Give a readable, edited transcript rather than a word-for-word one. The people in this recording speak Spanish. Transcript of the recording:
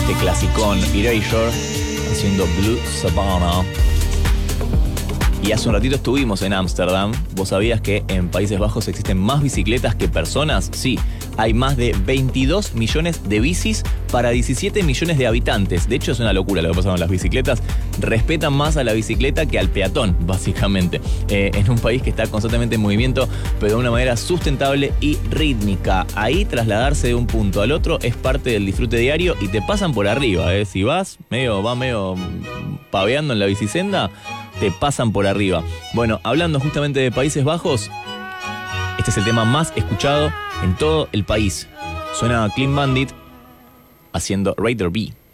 este clasicón Erasure haciendo Blue Savannah. Y hace un ratito estuvimos en Ámsterdam. ¿Vos sabías que en Países Bajos existen más bicicletas que personas? Sí, hay más de 22 millones de bicis para 17 millones de habitantes. De hecho, es una locura lo que pasa con las bicicletas. Respetan más a la bicicleta que al peatón, básicamente. En un país que está constantemente en movimiento, pero de una manera sustentable y rítmica. Ahí trasladarse de un punto al otro es parte del disfrute diario y te pasan por arriba. Si vas medio paveando en la bicisenda, te pasan por arriba. Bueno, hablando justamente de Países Bajos, este es el tema más escuchado en todo el país. Suena Clean Bandit haciendo Raider B.